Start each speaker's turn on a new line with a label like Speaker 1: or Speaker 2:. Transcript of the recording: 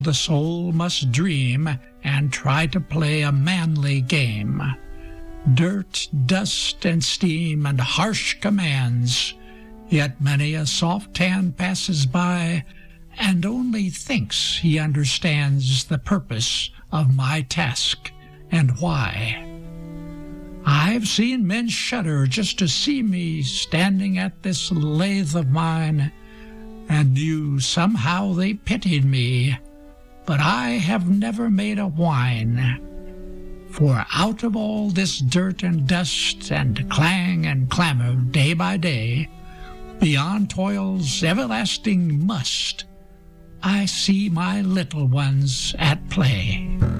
Speaker 1: The soul must dream and try to play a manly game. Dirt, dust, and steam, and harsh commands, yet many a soft hand passes by and only thinks he understands the purpose of my task and why. I've seen men shudder just to see me standing at this lathe of mine, and knew somehow they pitied me, but I have never made a whine. For out of all this dirt and dust and clang and clamor day by day, beyond toil's everlasting must, I see my little ones at play.